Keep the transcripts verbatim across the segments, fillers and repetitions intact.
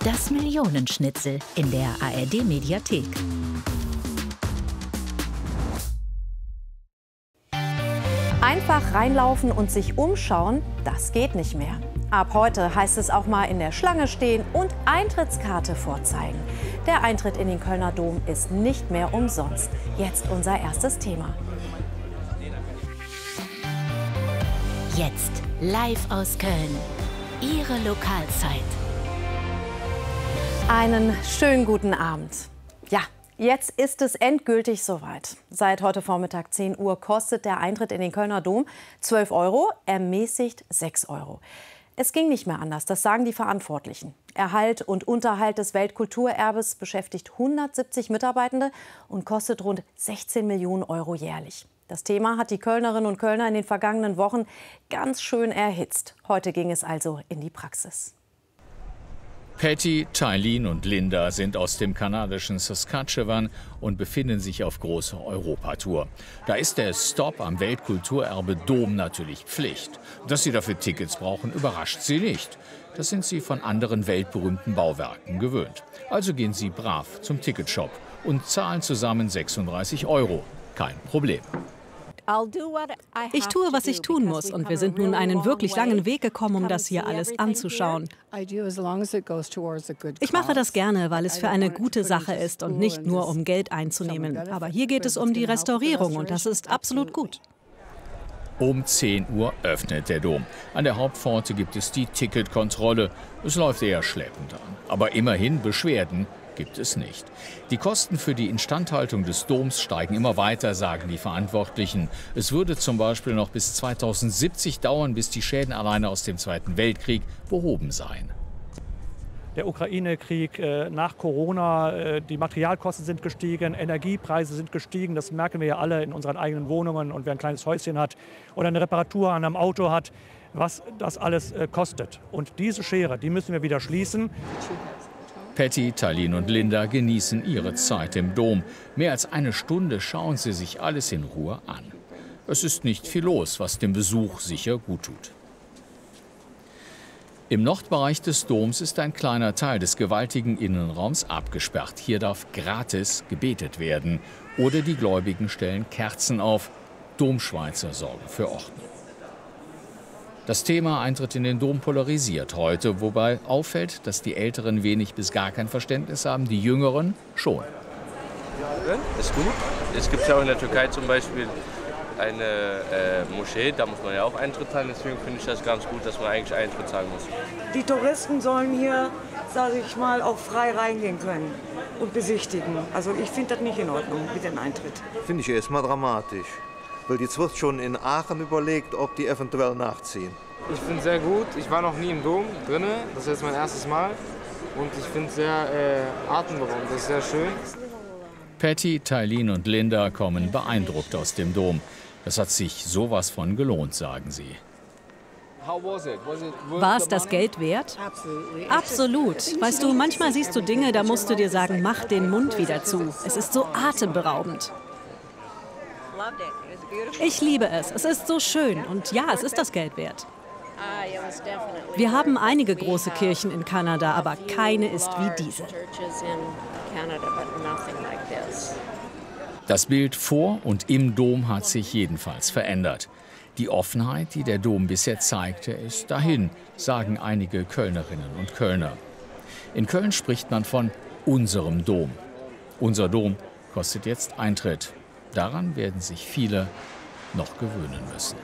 Das Millionenschnitzel in der A R D-Mediathek. Einfach reinlaufen und sich umschauen, das geht nicht mehr. Ab heute heißt es auch mal in der Schlange stehen und Eintrittskarte vorzeigen. Der Eintritt in den Kölner Dom ist nicht mehr umsonst. Jetzt unser erstes Thema. Jetzt live aus Köln. Ihre Lokalzeit. Einen schönen guten Abend. Ja, jetzt ist es endgültig soweit. Seit heute Vormittag zehn Uhr kostet der Eintritt in den Kölner Dom zwölf Euro, ermäßigt sechs Euro. Es ging nicht mehr anders, das sagen die Verantwortlichen. Erhalt und Unterhalt des Weltkulturerbes beschäftigt hundertsiebzig Mitarbeitende und kostet rund sechzehn Millionen Euro jährlich. Das Thema hat die Kölnerinnen und Kölner in den vergangenen Wochen ganz schön erhitzt. Heute ging es also in die Praxis. Patty, Tailin und Linda sind aus dem kanadischen Saskatchewan und befinden sich auf großer Europatour. Da ist der Stopp am Weltkulturerbe Dom natürlich Pflicht. Dass sie dafür Tickets brauchen, überrascht sie nicht. Das sind sie von anderen weltberühmten Bauwerken gewöhnt. Also gehen sie brav zum Ticketshop und zahlen zusammen sechsunddreißig Euro. Kein Problem. Ich tue, was ich tun muss, und wir sind nun einen wirklich langen Weg gekommen, um das hier alles anzuschauen. Ich mache das gerne, weil es für eine gute Sache ist und nicht nur, um Geld einzunehmen. Aber hier geht es um die Restaurierung und das ist absolut gut. Um zehn Uhr öffnet der Dom. An der Hauptpforte gibt es die Ticketkontrolle. Es läuft eher schleppend an. Aber immerhin Beschwerden gibt es nicht. Die Kosten für die Instandhaltung des Doms steigen immer weiter, sagen die Verantwortlichen. Es würde zum Beispiel noch bis zweitausendsiebzig dauern, bis die Schäden alleine aus dem Zweiten Weltkrieg behoben seien. Der Ukraine-Krieg äh, nach Corona, äh, die Materialkosten sind gestiegen, Energiepreise sind gestiegen. Das merken wir ja alle in unseren eigenen Wohnungen. Und wer ein kleines Häuschen hat oder eine Reparatur an einem Auto hat, was das alles äh, kostet. Und diese Schere, die müssen wir wieder schließen. Patty, Tailin und Linda genießen ihre Zeit im Dom. Mehr als eine Stunde schauen sie sich alles in Ruhe an. Es ist nicht viel los, was dem Besuch sicher gut tut. Im Nordbereich des Doms ist ein kleiner Teil des gewaltigen Innenraums abgesperrt. Hier darf gratis gebetet werden. Oder die Gläubigen stellen Kerzen auf. Domschweizer sorgen für Ordnung. Das Thema Eintritt in den Dom polarisiert heute, wobei auffällt, dass die Älteren wenig bis gar kein Verständnis haben, die Jüngeren schon. Ist gut. Es gibt ja auch in der Türkei zum Beispiel eine äh, Moschee, da muss man ja auch Eintritt zahlen, deswegen finde ich das ganz gut, dass man eigentlich Eintritt zahlen muss. Die Touristen sollen hier, sage ich mal, auch frei reingehen können und besichtigen. Also ich finde das nicht in Ordnung mit dem Eintritt. Finde ich erstmal dramatisch. Weil jetzt wird schon in Aachen überlegt, ob die eventuell nachziehen. Ich finde es sehr gut. Ich war noch nie im Dom drin. Das ist jetzt mein erstes Mal. Und ich finde es sehr äh, atemberaubend. Das ist sehr schön. Patty, Tailin und Linda kommen beeindruckt aus dem Dom. Das hat sich sowas von gelohnt, sagen sie. War es das Geld wert? Absolut. Weißt du, manchmal siehst du Dinge, da musst du dir sagen, mach den Mund wieder zu. Es ist so atemberaubend. Ich liebe es. Es ist so schön. Und ja, es ist das Geld wert. Wir haben einige große Kirchen in Kanada, aber keine ist wie diese. Das Bild vor und im Dom hat sich jedenfalls verändert. Die Offenheit, die der Dom bisher zeigte, ist dahin, sagen einige Kölnerinnen und Kölner. In Köln spricht man von unserem Dom. Unser Dom kostet jetzt Eintritt. Daran werden sich viele noch gewöhnen müssen.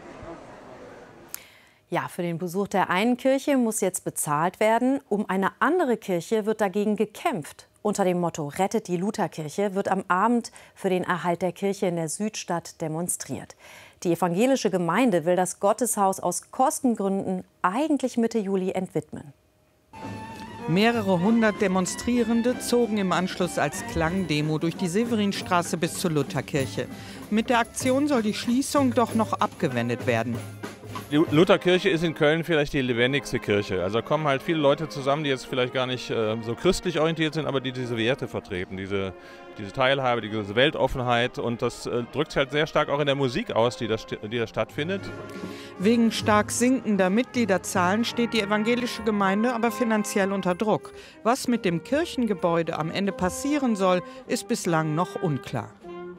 Ja, für den Besuch der einen Kirche muss jetzt bezahlt werden. Um eine andere Kirche wird dagegen gekämpft. Unter dem Motto Rettet die Lutherkirche wird am Abend für den Erhalt der Kirche in der Südstadt demonstriert. Die evangelische Gemeinde will das Gotteshaus aus Kostengründen eigentlich Mitte Juli entwidmen. Mehrere hundert Demonstrierende zogen im Anschluss als Klangdemo durch die Severinstraße bis zur Lutherkirche. Mit der Aktion soll die Schließung doch noch abgewendet werden. Die Lutherkirche ist in Köln vielleicht die lebendigste Kirche. Also da kommen halt viele Leute zusammen, die jetzt vielleicht gar nicht äh, so christlich orientiert sind, aber die diese Werte vertreten, diese, diese Teilhabe, diese Weltoffenheit. Und das äh, drückt sich halt sehr stark auch in der Musik aus, die da, die da stattfindet. Wegen stark sinkender Mitgliederzahlen steht die evangelische Gemeinde aber finanziell unter Druck. Was mit dem Kirchengebäude am Ende passieren soll, ist bislang noch unklar.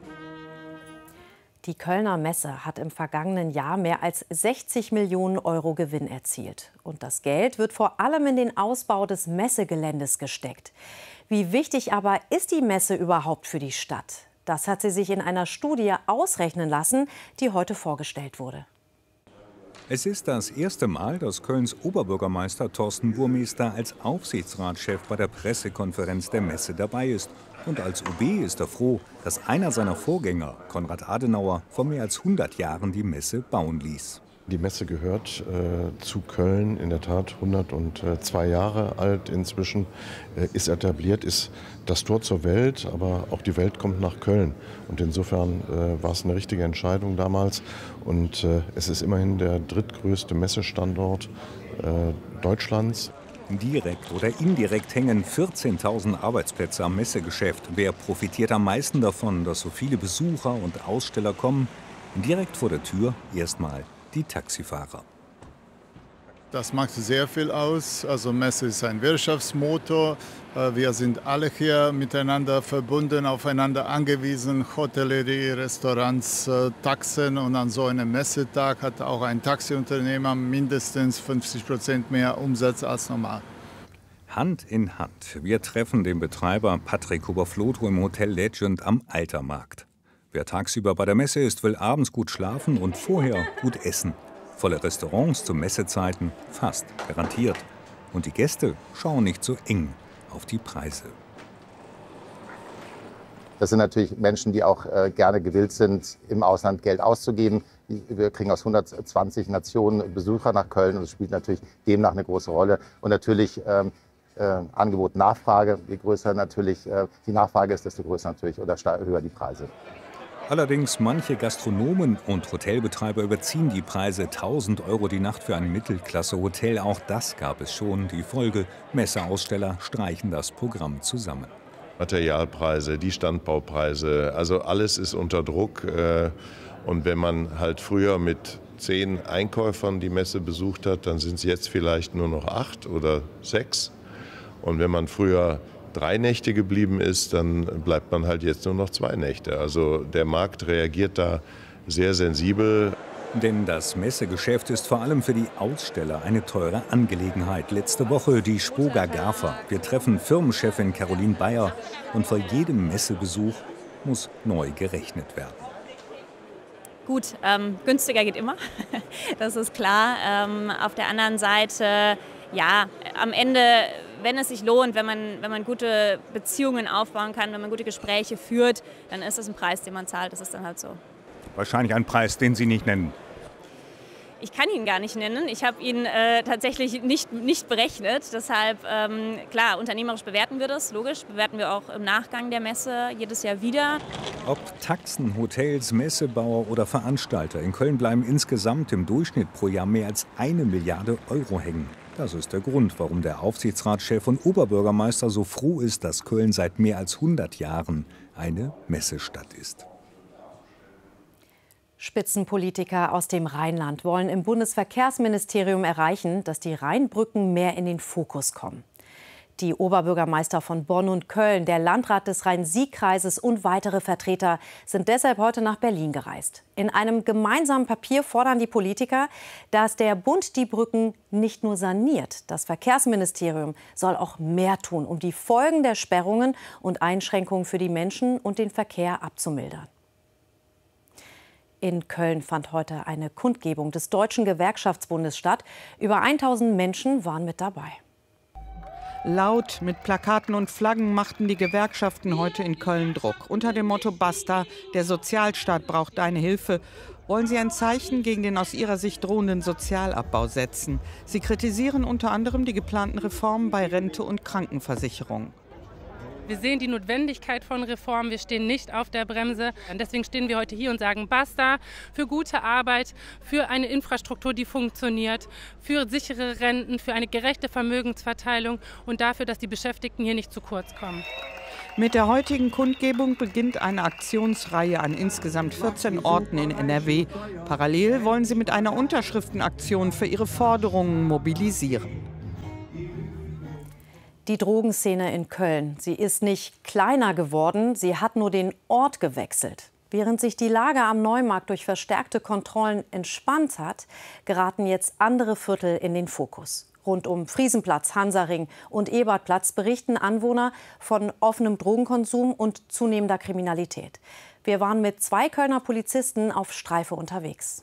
Die Kölner Messe hat im vergangenen Jahr mehr als sechzig Millionen Euro Gewinn erzielt. Und das Geld wird vor allem in den Ausbau des Messegeländes gesteckt. Wie wichtig aber ist die Messe überhaupt für die Stadt? Das hat sie sich in einer Studie ausrechnen lassen, die heute vorgestellt wurde. Es ist das erste Mal, dass Kölns Oberbürgermeister Thorsten Burmester als Aufsichtsratschef bei der Pressekonferenz der Messe dabei ist. Und als O B ist er froh, dass einer seiner Vorgänger, Konrad Adenauer, vor mehr als hundert Jahren die Messe bauen ließ. Die Messe gehört äh, zu Köln, in der Tat hundertzwei Jahre alt inzwischen, äh, ist etabliert, ist das Tor zur Welt, aber auch die Welt kommt nach Köln. Und insofern äh, war es eine richtige Entscheidung damals. Und äh, es ist immerhin der drittgrößte Messestandort äh, Deutschlands. Direkt oder indirekt hängen vierzehntausend Arbeitsplätze am Messegeschäft. Wer profitiert am meisten davon, dass so viele Besucher und Aussteller kommen? Direkt vor der Tür erstmal die Taxifahrer. Das macht sehr viel aus. Also Messe ist ein Wirtschaftsmotor. Wir sind alle hier miteinander verbunden, aufeinander angewiesen. Hotellerie, Restaurants, Taxen. Und an so einem Messetag hat auch ein Taxiunternehmer mindestens fünfzig Prozent mehr Umsatz als normal. Hand in Hand. Wir treffen den Betreiber Patrick Huber-Flotow im Hotel Legend am Altermarkt. Wer tagsüber bei der Messe ist, will abends gut schlafen und vorher gut essen. Volle Restaurants zu Messezeiten, fast garantiert. Und die Gäste schauen nicht so eng auf die Preise. Das sind natürlich Menschen, die auch äh, gerne gewillt sind, im Ausland Geld auszugeben. Wir kriegen aus hundertzwanzig Nationen Besucher nach Köln und das spielt natürlich demnach eine große Rolle. Und natürlich ähm, äh, Angebot, Nachfrage. Je größer natürlich äh, die Nachfrage ist, desto größer natürlich oder höher die Preise. Allerdings manche Gastronomen und Hotelbetreiber überziehen die Preise. tausend Euro die Nacht für ein Mittelklasse-Hotel. Auch das gab es schon. Die Folge: Messeaussteller streichen das Programm zusammen. Materialpreise, die Standbaupreise, also alles ist unter Druck. Und wenn man halt früher mit zehn Einkäufern die Messe besucht hat, dann sind es jetzt vielleicht nur noch acht oder sechs. Und wenn man früher drei Nächte geblieben ist, dann bleibt man halt jetzt nur noch zwei Nächte. Also der Markt reagiert da sehr sensibel. Denn das Messegeschäft ist vor allem für die Aussteller eine teure Angelegenheit. Letzte Woche die Spoga GAFA. Wir treffen Firmenchefin Caroline Bayer. Und vor jedem Messebesuch muss neu gerechnet werden. Gut, ähm, günstiger geht immer, das ist klar. Ähm, auf der anderen Seite, ja, am Ende, wenn es sich lohnt, wenn man, wenn man gute Beziehungen aufbauen kann, wenn man gute Gespräche führt, dann ist das ein Preis, den man zahlt. Das ist dann halt so. Wahrscheinlich ein Preis, den Sie nicht nennen. Ich kann ihn gar nicht nennen. Ich habe ihn äh, tatsächlich nicht, nicht berechnet. Deshalb, ähm, klar, unternehmerisch bewerten wir das, logisch. Bewerten wir auch im Nachgang der Messe jedes Jahr wieder. Ob Taxen, Hotels, Messebauer oder Veranstalter, in Köln bleiben insgesamt im Durchschnitt pro Jahr mehr als eine Milliarde Euro hängen. Das ist der Grund, warum der Aufsichtsratschef und Oberbürgermeister so froh ist, dass Köln seit mehr als hundert Jahren eine Messestadt ist. Spitzenpolitiker aus dem Rheinland wollen im Bundesverkehrsministerium erreichen, dass die Rheinbrücken mehr in den Fokus kommen. Die Oberbürgermeister von Bonn und Köln, der Landrat des Rhein-Sieg-Kreises und weitere Vertreter sind deshalb heute nach Berlin gereist. In einem gemeinsamen Papier fordern die Politiker, dass der Bund die Brücken nicht nur saniert. Das Verkehrsministerium soll auch mehr tun, um die Folgen der Sperrungen und Einschränkungen für die Menschen und den Verkehr abzumildern. In Köln fand heute eine Kundgebung des Deutschen Gewerkschaftsbundes statt. Über tausend Menschen waren mit dabei. Laut mit Plakaten und Flaggen machten die Gewerkschaften heute in Köln Druck. Unter dem Motto Basta, der Sozialstaat braucht deine Hilfe, wollen sie ein Zeichen gegen den aus ihrer Sicht drohenden Sozialabbau setzen. Sie kritisieren unter anderem die geplanten Reformen bei Rente und Krankenversicherung. Wir sehen die Notwendigkeit von Reformen. Wir stehen nicht auf der Bremse. Und deswegen stehen wir heute hier und sagen Basta für gute Arbeit, für eine Infrastruktur, die funktioniert, für sichere Renten, für eine gerechte Vermögensverteilung und dafür, dass die Beschäftigten hier nicht zu kurz kommen. Mit der heutigen Kundgebung beginnt eine Aktionsreihe an insgesamt vierzehn Orten in N R W. Parallel wollen sie mit einer Unterschriftenaktion für ihre Forderungen mobilisieren. Die Drogenszene in Köln, sie ist nicht kleiner geworden, sie hat nur den Ort gewechselt. Während sich die Lage am Neumarkt durch verstärkte Kontrollen entspannt hat, geraten jetzt andere Viertel in den Fokus. Rund um Friesenplatz, Hansaring und Ebertplatz berichten Anwohner von offenem Drogenkonsum und zunehmender Kriminalität. Wir waren mit zwei Kölner Polizisten auf Streife unterwegs.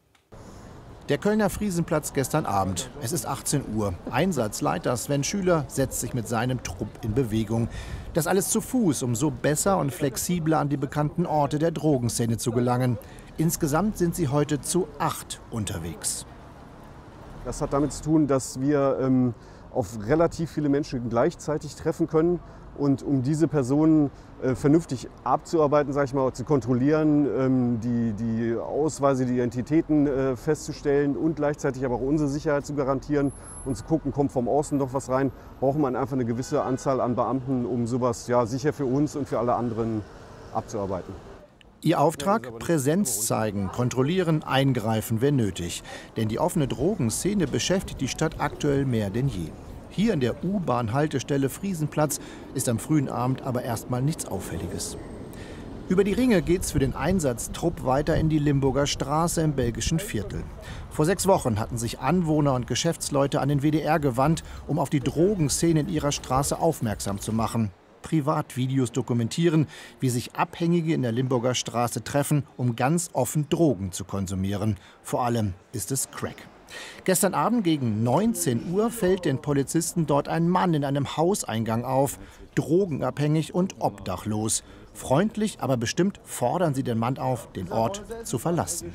Der Kölner Friesenplatz gestern Abend. Es ist achtzehn Uhr. Einsatzleiter Sven Schüler setzt sich mit seinem Trupp in Bewegung. Das alles zu Fuß, um so besser und flexibler an die bekannten Orte der Drogenszene zu gelangen. Insgesamt sind sie heute zu acht unterwegs. Das hat damit zu tun, dass wir ähm, auf relativ viele Menschen gleichzeitig treffen können. Und um diese Personen äh, vernünftig abzuarbeiten, sag ich mal, zu kontrollieren, ähm, die, die Ausweise, die Identitäten äh, festzustellen und gleichzeitig aber auch unsere Sicherheit zu garantieren und zu gucken, kommt vom Außen noch was rein, braucht man einfach eine gewisse Anzahl an Beamten, um sowas ja, sicher für uns und für alle anderen abzuarbeiten. Ihr Auftrag? Präsenz zeigen, kontrollieren, eingreifen, wenn nötig. Denn die offene Drogenszene beschäftigt die Stadt aktuell mehr denn je. Hier in der U-Bahn-Haltestelle Friesenplatz ist am frühen Abend aber erstmal nichts Auffälliges. Über die Ringe geht's für den Einsatztrupp weiter in die Limburger Straße im belgischen Viertel. Vor sechs Wochen hatten sich Anwohner und Geschäftsleute an den W D R gewandt, um auf die Drogenszene in ihrer Straße aufmerksam zu machen. Privatvideos dokumentieren, wie sich Abhängige in der Limburger Straße treffen, um ganz offen Drogen zu konsumieren. Vor allem ist es Crack. Gestern Abend gegen neunzehn Uhr fällt den Polizisten dort ein Mann in einem Hauseingang auf, drogenabhängig und obdachlos. Freundlich, aber bestimmt fordern sie den Mann auf, den Ort zu verlassen.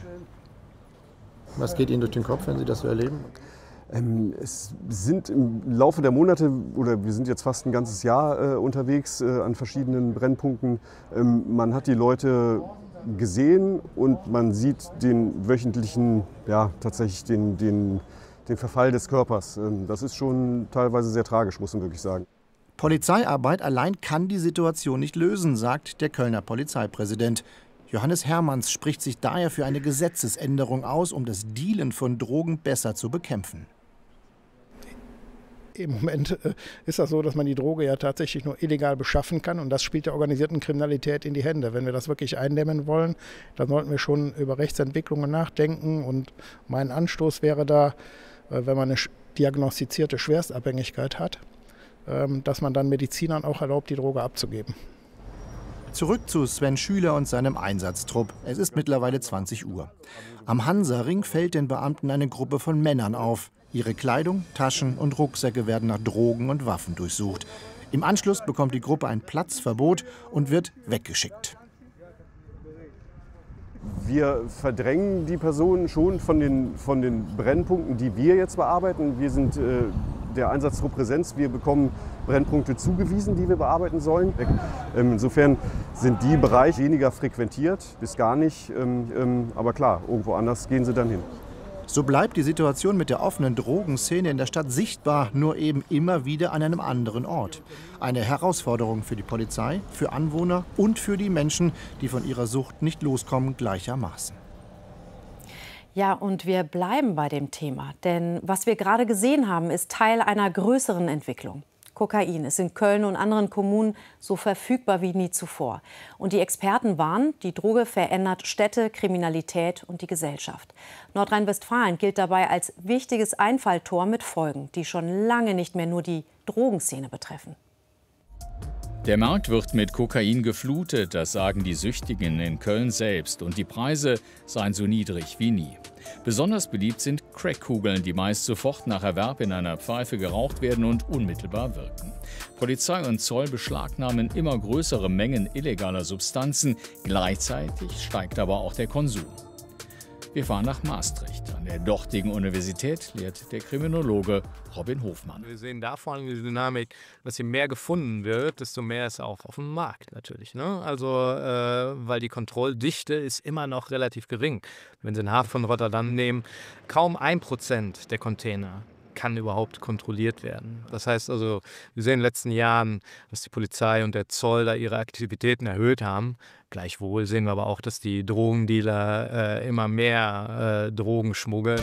Was geht Ihnen durch den Kopf, wenn Sie das so erleben? Ähm, es sind im Laufe der Monate, oder wir sind jetzt fast ein ganzes Jahr äh, unterwegs äh, an verschiedenen Brennpunkten. Ähm, man hat die Leute gesehen und man sieht den wöchentlichen, ja, tatsächlich den, den, den Verfall des Körpers. Ähm, das ist schon teilweise sehr tragisch, muss man wirklich sagen. Polizeiarbeit allein kann die Situation nicht lösen, sagt der Kölner Polizeipräsident. Johannes Hermanns spricht sich daher für eine Gesetzesänderung aus, um das Dealen von Drogen besser zu bekämpfen. Im Moment ist das so, dass man die Droge ja tatsächlich nur illegal beschaffen kann und das spielt der organisierten Kriminalität in die Hände. Wenn wir das wirklich eindämmen wollen, dann sollten wir schon über Rechtsentwicklungen nachdenken und mein Anstoß wäre da, wenn man eine diagnostizierte Schwerstabhängigkeit hat, dass man dann Medizinern auch erlaubt, die Droge abzugeben. Zurück zu Sven Schüler und seinem Einsatztrupp. Es ist mittlerweile zwanzig Uhr. Am Hansaring fällt den Beamten eine Gruppe von Männern auf. Ihre Kleidung, Taschen und Rucksäcke werden nach Drogen und Waffen durchsucht. Im Anschluss bekommt die Gruppe ein Platzverbot und wird weggeschickt. Wir verdrängen die Personen schon von den, von den Brennpunkten, die wir jetzt bearbeiten. Wir sind äh, der Einsatztrupp Präsenz. Wir bekommen Brennpunkte zugewiesen, die wir bearbeiten sollen. Ähm, insofern sind die Bereiche weniger frequentiert, bis gar nicht. Ähm, ähm, aber klar, irgendwo anders gehen sie dann hin. So bleibt die Situation mit der offenen Drogenszene in der Stadt sichtbar, nur eben immer wieder an einem anderen Ort. Eine Herausforderung für die Polizei, für Anwohner und für die Menschen, die von ihrer Sucht nicht loskommen, gleichermaßen. Ja, und wir bleiben bei dem Thema, denn was wir gerade gesehen haben, ist Teil einer größeren Entwicklung. Kokain ist in Köln und anderen Kommunen so verfügbar wie nie zuvor. Und die Experten warnen, die Droge verändert Städte, Kriminalität und die Gesellschaft. Nordrhein-Westfalen gilt dabei als wichtiges Einfalltor mit Folgen, die schon lange nicht mehr nur die Drogenszene betreffen. Der Markt wird mit Kokain geflutet, das sagen die Süchtigen in Köln selbst. Und die Preise seien so niedrig wie nie. Besonders beliebt sind Crackkugeln, die meist sofort nach Erwerb in einer Pfeife geraucht werden und unmittelbar wirken. Polizei und Zoll beschlagnahmen immer größere Mengen illegaler Substanzen. Gleichzeitig steigt aber auch der Konsum. Wir fahren nach Maastricht. An der dortigen Universität lehrt der Kriminologe Robin Hofmann. Wir sehen da vor allem die Dynamik, dass je mehr gefunden wird, desto mehr ist auch auf dem Markt natürlich. Ne? Also, äh, weil die Kontrolldichte ist immer noch relativ gering. Wenn Sie den Hafen von Rotterdam nehmen, kaum ein Prozent der Container kann überhaupt kontrolliert werden. Das heißt also, wir sehen in den letzten Jahren, dass die Polizei und der Zoll da ihre Aktivitäten erhöht haben. Gleichwohl sehen wir aber auch, dass die Drogendealer äh, immer mehr äh, Drogen schmuggeln.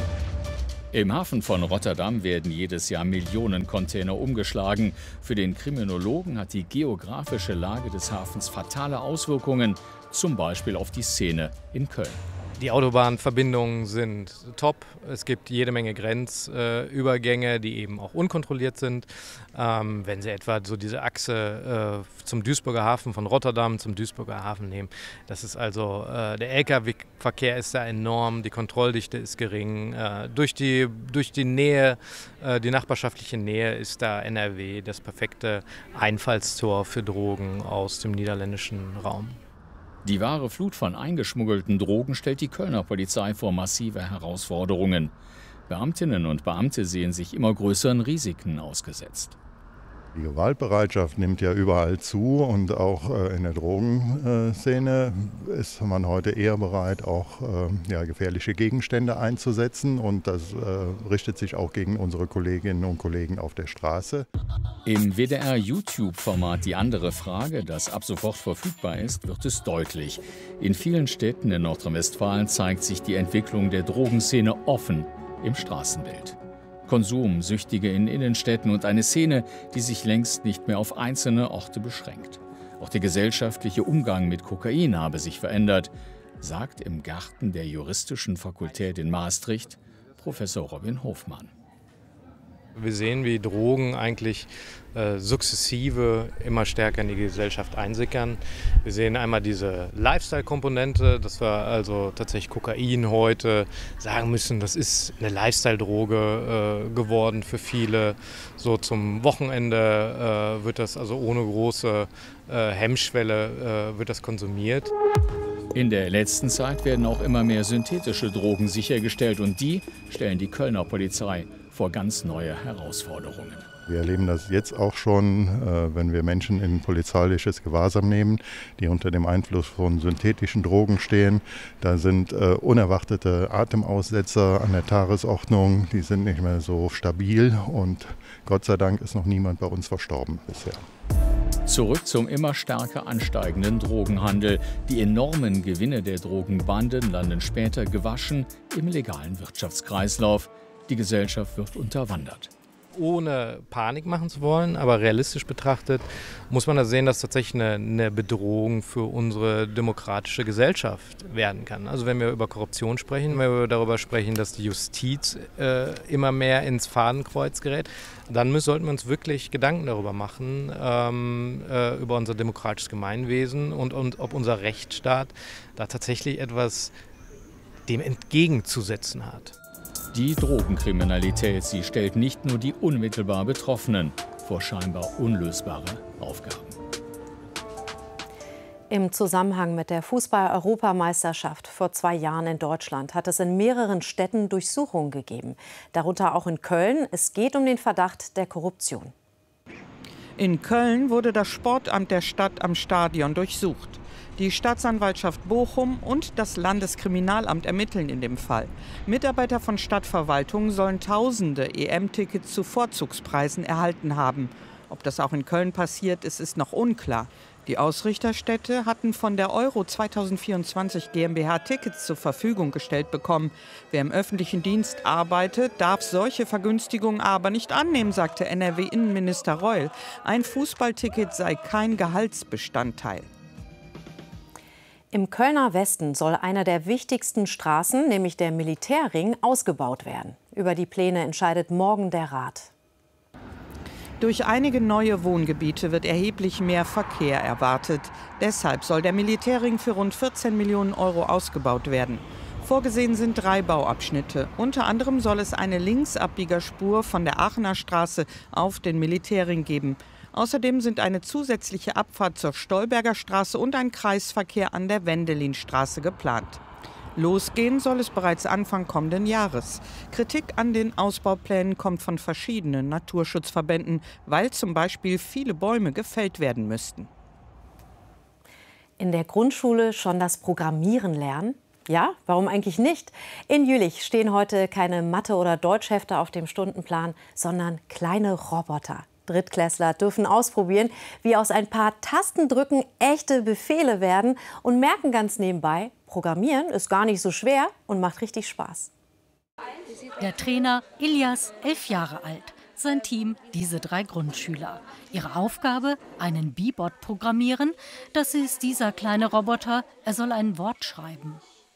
Im Hafen von Rotterdam werden jedes Jahr Millionen Container umgeschlagen. Für den Kriminologen hat die geografische Lage des Hafens fatale Auswirkungen, zum Beispiel auf die Szene in Köln. Die Autobahnverbindungen sind top. Es gibt jede Menge Grenzübergänge, äh, die eben auch unkontrolliert sind. Ähm, wenn Sie etwa so diese Achse äh, zum Duisburger Hafen von Rotterdam zum Duisburger Hafen nehmen, das ist also, äh, der L K W-Verkehr ist da enorm, die Kontrolldichte ist gering. Äh, durch die, durch die Nähe, äh, die nachbarschaftliche Nähe ist da N R W das perfekte Einfallstor für Drogen aus dem niederländischen Raum. Die wahre Flut von eingeschmuggelten Drogen stellt die Kölner Polizei vor massive Herausforderungen. Beamtinnen und Beamte sehen sich immer größeren Risiken ausgesetzt. Die Gewaltbereitschaft nimmt ja überall zu und auch in der Drogenszene ist man heute eher bereit, auch ja, gefährliche Gegenstände einzusetzen. Und das äh, richtet sich auch gegen unsere Kolleginnen und Kollegen auf der Straße. Im W D R-YouTube-Format Die andere Frage, das ab sofort verfügbar ist, wird es deutlich. In vielen Städten in Nordrhein-Westfalen zeigt sich die Entwicklung der Drogenszene offen im Straßenbild. Konsum, Süchtige in Innenstädten und eine Szene, die sich längst nicht mehr auf einzelne Orte beschränkt. Auch der gesellschaftliche Umgang mit Kokain habe sich verändert, sagt im Garten der Juristischen Fakultät in Maastricht Professor Robin Hofmann. Wir sehen, wie Drogen eigentlich äh, sukzessive immer stärker in die Gesellschaft einsickern. Wir sehen einmal diese Lifestyle-Komponente, dass wir also tatsächlich Kokain heute sagen müssen, das ist eine Lifestyle-Droge äh, geworden für viele. So zum Wochenende äh, wird das also ohne große äh, Hemmschwelle äh, wird das konsumiert. In der letzten Zeit werden auch immer mehr synthetische Drogen sichergestellt und die stellen die Kölner Polizei vor ganz neue Herausforderungen. Wir erleben das jetzt auch schon, äh, wenn wir Menschen in polizeiliches Gewahrsam nehmen, die unter dem Einfluss von synthetischen Drogen stehen. Da sind äh, unerwartete Atemaussetzer an der Tagesordnung, die sind nicht mehr so stabil und Gott sei Dank ist noch niemand bei uns verstorben bisher. Zurück zum immer stärker ansteigenden Drogenhandel. Die enormen Gewinne der Drogenbanden landen später gewaschen im legalen Wirtschaftskreislauf. Die Gesellschaft wird unterwandert. Ohne Panik machen zu wollen, aber realistisch betrachtet, muss man da sehen, dass tatsächlich eine, eine Bedrohung für unsere demokratische Gesellschaft werden kann. Also wenn wir über Korruption sprechen, wenn wir darüber sprechen, dass die Justiz äh, immer mehr ins Fadenkreuz gerät, dann müssen, sollten wir uns wirklich Gedanken darüber machen, ähm, äh, über unser demokratisches Gemeinwesen und, und ob unser Rechtsstaat da tatsächlich etwas dem entgegenzusetzen hat. Die Drogenkriminalität, sie stellt nicht nur die unmittelbar Betroffenen vor scheinbar unlösbare Aufgaben. Im Zusammenhang mit der Fußball-Europameisterschaft vor zwei Jahren in Deutschland hat es in mehreren Städten Durchsuchungen gegeben, darunter auch in Köln. Es geht um den Verdacht der Korruption. In Köln wurde das Sportamt der Stadt am Stadion durchsucht. Die Staatsanwaltschaft Bochum und das Landeskriminalamt ermitteln in dem Fall. Mitarbeiter von Stadtverwaltungen sollen tausende E M-Tickets zu Vorzugspreisen erhalten haben. Ob das auch in Köln passiert ist, ist noch unklar. Die Ausrichterstädte hatten von der Euro zweitausendvierundzwanzig GmbH Tickets zur Verfügung gestellt bekommen. Wer im öffentlichen Dienst arbeitet, darf solche Vergünstigungen aber nicht annehmen, sagte N R W-Innenminister Reul. Ein Fußballticket sei kein Gehaltsbestandteil. Im Kölner Westen soll einer der wichtigsten Straßen, nämlich der Militärring, ausgebaut werden. Über die Pläne entscheidet morgen der Rat. Durch einige neue Wohngebiete wird erheblich mehr Verkehr erwartet. Deshalb soll der Militärring für rund vierzehn Millionen Euro ausgebaut werden. Vorgesehen sind drei Bauabschnitte. Unter anderem soll es eine Linksabbiegerspur von der Aachener Straße auf den Militärring geben. Außerdem sind eine zusätzliche Abfahrt zur Stolberger Straße und ein Kreisverkehr an der Wendelinstraße geplant. Losgehen soll es bereits Anfang kommenden Jahres. Kritik an den Ausbauplänen kommt von verschiedenen Naturschutzverbänden, weil zum Beispiel viele Bäume gefällt werden müssten. In der Grundschule schon das Programmieren lernen? Ja, warum eigentlich nicht? In Jülich stehen heute keine Mathe- oder Deutschhefte auf dem Stundenplan, sondern kleine Roboter. Drittklässler dürfen ausprobieren, wie aus ein paar Tastendrücken echte Befehle werden und merken ganz nebenbei, Programmieren ist gar nicht so schwer und macht richtig Spaß. Der Trainer Ilias, elf Jahre alt. Sein Team, diese drei Grundschüler. Ihre Aufgabe, einen B-Bot programmieren. Das ist dieser kleine Roboter. Er soll ein Wort schreiben.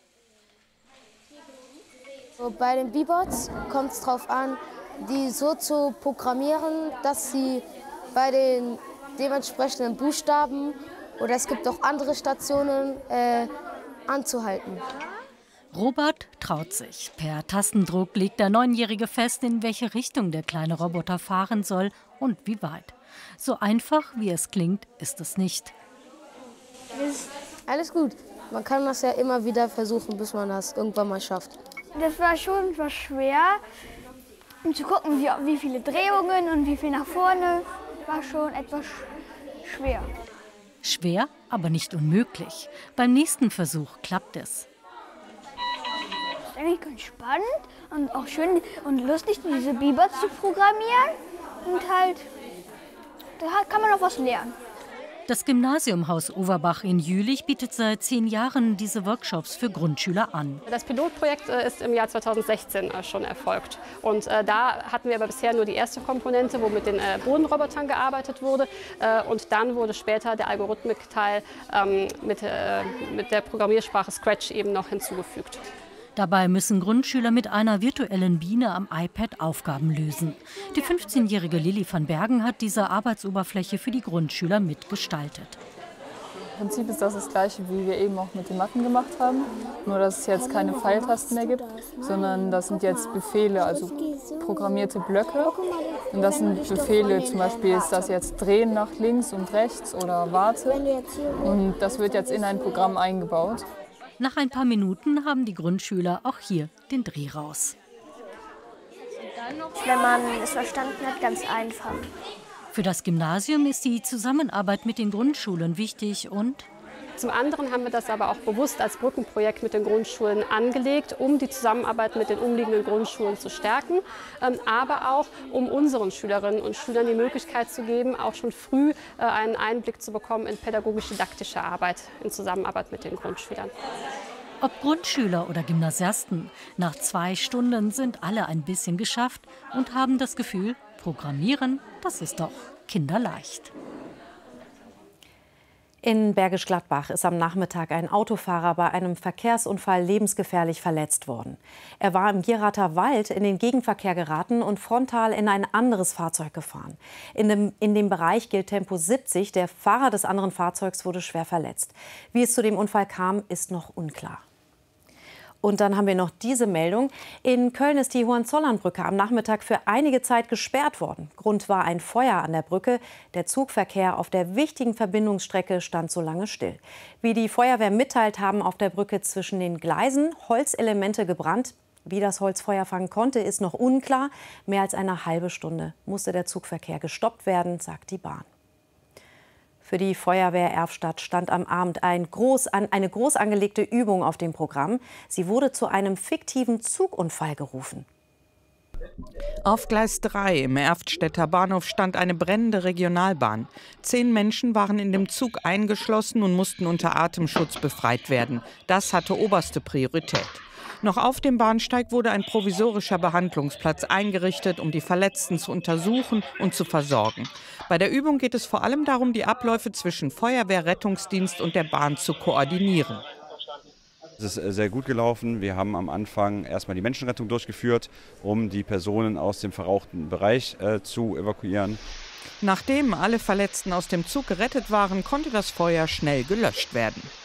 Bei den B-Bots kommt es darauf an, die so zu programmieren, dass sie bei den dementsprechenden Buchstaben oder es gibt auch andere Stationen äh, anzuhalten. Robert traut sich. Per Tastendruck legt der Neunjährige fest, in welche Richtung der kleine Roboter fahren soll und wie weit. So einfach, wie es klingt, ist es nicht. Alles gut. Man kann das ja immer wieder versuchen, bis man das irgendwann mal schafft. Das war schon etwas schwer. Um zu gucken, wie, wie viele Drehungen und wie viel nach vorne, war schon etwas schwer. Schwer, aber nicht unmöglich. Beim nächsten Versuch klappt es. Das ist eigentlich ganz spannend und auch schön und lustig, diese B-Bots zu programmieren. Und halt, da kann man auch was lernen. Das Gymnasium Haus Overbach in Jülich bietet seit zehn Jahren diese Workshops für Grundschüler an. Das Pilotprojekt ist im Jahr zweitausendsechzehn schon erfolgt. Und da hatten wir aber bisher nur die erste Komponente, wo mit den Bodenrobotern gearbeitet wurde. Und dann wurde später der Algorithmikteil mit, mit der Programmiersprache Scratch eben noch hinzugefügt. Dabei müssen Grundschüler mit einer virtuellen Biene am iPad Aufgaben lösen. Die fünfzehnjährige Lilly van Bergen hat diese Arbeitsoberfläche für die Grundschüler mitgestaltet. Im Prinzip ist das das Gleiche, wie wir eben auch mit den Matten gemacht haben. Nur, dass es jetzt keine Pfeiltasten mehr gibt, sondern das sind jetzt Befehle, also programmierte Blöcke. Und das sind Befehle, zum Beispiel ist das jetzt Drehen nach links und rechts oder Warte. Und das wird jetzt in ein Programm eingebaut. Nach ein paar Minuten haben die Grundschüler auch hier den Dreh raus. Wenn man es verstanden hat, ganz einfach. Für das Gymnasium ist die Zusammenarbeit mit den Grundschulen wichtig und zum anderen haben wir das aber auch bewusst als Brückenprojekt mit den Grundschulen angelegt, um die Zusammenarbeit mit den umliegenden Grundschulen zu stärken, aber auch um unseren Schülerinnen und Schülern die Möglichkeit zu geben, auch schon früh einen Einblick zu bekommen in pädagogisch-didaktische Arbeit in Zusammenarbeit mit den Grundschülern. Ob Grundschüler oder Gymnasiasten, nach zwei Stunden sind alle ein bisschen geschafft und haben das Gefühl, Programmieren, das ist doch kinderleicht. In Bergisch Gladbach ist am Nachmittag ein Autofahrer bei einem Verkehrsunfall lebensgefährlich verletzt worden. Er war im Gierater Wald in den Gegenverkehr geraten und frontal in ein anderes Fahrzeug gefahren. In dem, in dem Bereich gilt Tempo siebzig. Der Fahrer des anderen Fahrzeugs wurde schwer verletzt. Wie es zu dem Unfall kam, ist noch unklar. Und dann haben wir noch diese Meldung. In Köln ist die Hohenzollernbrücke am Nachmittag für einige Zeit gesperrt worden. Grund war ein Feuer an der Brücke. Der Zugverkehr auf der wichtigen Verbindungsstrecke stand so lange still. Wie die Feuerwehr mitteilt, haben auf der Brücke zwischen den Gleisen Holzelemente gebrannt. Wie das Holz Feuer fangen konnte, ist noch unklar. Mehr als eine halbe Stunde musste der Zugverkehr gestoppt werden, sagt die Bahn. Für die Feuerwehr Erfstadt stand am Abend ein groß an, eine groß angelegte Übung auf dem Programm. Sie wurde zu einem fiktiven Zugunfall gerufen. Auf Gleis drei im Erftstädter Bahnhof stand eine brennende Regionalbahn. Zehn Menschen waren in dem Zug eingeschlossen und mussten unter Atemschutz befreit werden. Das hatte oberste Priorität. Noch auf dem Bahnsteig wurde ein provisorischer Behandlungsplatz eingerichtet, um die Verletzten zu untersuchen und zu versorgen. Bei der Übung geht es vor allem darum, die Abläufe zwischen Feuerwehr, Rettungsdienst und der Bahn zu koordinieren. Es ist sehr gut gelaufen. Wir haben am Anfang erstmal die Menschenrettung durchgeführt, um die Personen aus dem verrauchten Bereich äh, zu evakuieren. Nachdem alle Verletzten aus dem Zug gerettet waren, konnte das Feuer schnell gelöscht werden.